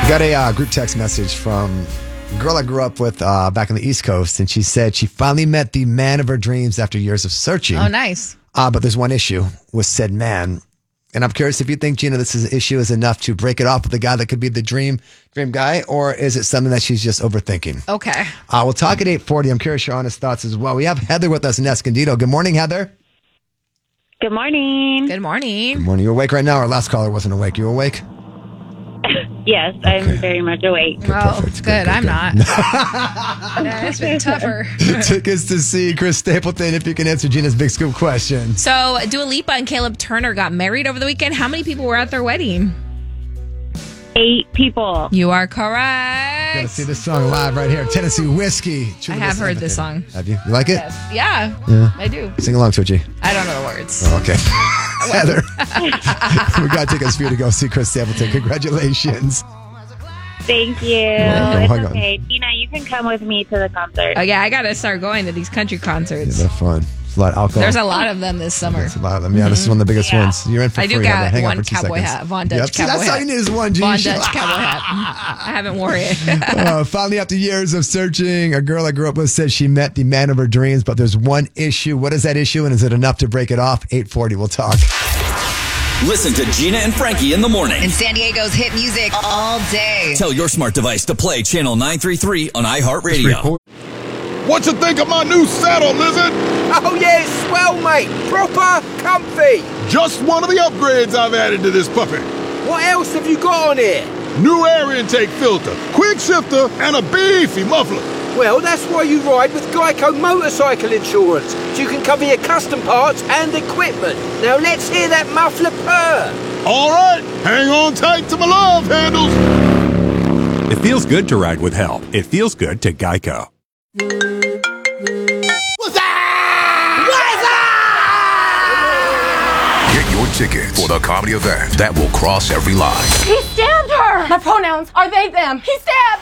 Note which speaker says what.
Speaker 1: Got a group text message from a girl I grew up with back on the East Coast, and she said she finally met the man of her dreams after years of searching.
Speaker 2: Oh, nice.
Speaker 1: But there's one issue with said man. And I'm curious if you think, Gina, this issue is enough to break it off with the guy that could be the dream guy, or is it something that she's just overthinking?
Speaker 2: Okay.
Speaker 1: We'll talk at 8:40. I'm curious your honest thoughts as well. We have Heather with us in Escondido. Good morning, Heather.
Speaker 3: Good morning.
Speaker 2: Good morning.
Speaker 1: Good morning. You awake right now? Our last caller wasn't awake. You awake?
Speaker 3: Yes, I'm very much awake.
Speaker 2: Oh,
Speaker 1: perfect.
Speaker 2: good. I'm not. It's been tougher.
Speaker 1: Tickets to see Chris Stapleton if you can answer Gina's big scoop question.
Speaker 2: So, Dua Lipa and Caleb Turner got married over the weekend. How many people were at their wedding?
Speaker 3: 8 people.
Speaker 2: You are correct.
Speaker 1: Gotta see this song live right here. Tennessee Whiskey.
Speaker 2: I have heard this song.
Speaker 1: Have you? You like it?
Speaker 2: Yes. Yeah, I do.
Speaker 1: Sing along to it, G.
Speaker 2: I don't know the words.
Speaker 1: Oh, okay. Heather, we got tickets for you to go see Chris Stapleton. Congratulations.
Speaker 3: Thank you.
Speaker 1: Hang on.
Speaker 3: It's okay. Gina, you can come with me to the concert.
Speaker 2: Oh, yeah, I got to start going to these country concerts.
Speaker 1: Yeah, they're fun. It's a lot of alcohol.
Speaker 2: There's a lot of them this summer.
Speaker 1: There's a lot of them. Yeah, this is one of the biggest ones. You're in for
Speaker 2: I
Speaker 1: free.
Speaker 2: do
Speaker 1: Heather.
Speaker 2: got
Speaker 1: Hang on
Speaker 2: one
Speaker 1: for 2
Speaker 2: cowboy
Speaker 1: seconds.
Speaker 2: hat. Von Dutch
Speaker 1: See,
Speaker 2: cowboy
Speaker 1: that's
Speaker 2: hat.
Speaker 1: all you need is one, G.
Speaker 2: Von Dutch cowboy hat. I haven't worn it.
Speaker 1: Finally, after years of searching, a girl I grew up with says she met the man of her dreams, but there's one issue. What is that issue, and is it enough to break it off? 8:40, we'll talk.
Speaker 4: Listen to Gina and Frankie in the morning.
Speaker 5: And San Diego's hit music all day.
Speaker 4: Tell your smart device to play Channel 933 on iHeartRadio.
Speaker 6: What you think of my new saddle, Lizard?
Speaker 7: Oh, yeah, it's swell, mate. Proper comfy.
Speaker 6: Just one of the upgrades I've added to this puppy.
Speaker 7: What else have you got on here?
Speaker 6: New air intake filter, quick shifter, and a beefy muffler.
Speaker 7: Well, that's why you ride with Geico Motorcycle Insurance. So you can cover your custom parts and equipment. Now let's hear that muffler purr.
Speaker 6: All right, hang on tight to my love handles.
Speaker 8: It feels good to ride with help. It feels good to Geico.
Speaker 9: Get your tickets for the comedy event that will cross every line.
Speaker 10: He stabbed her! My pronouns are they, them. He stabbed!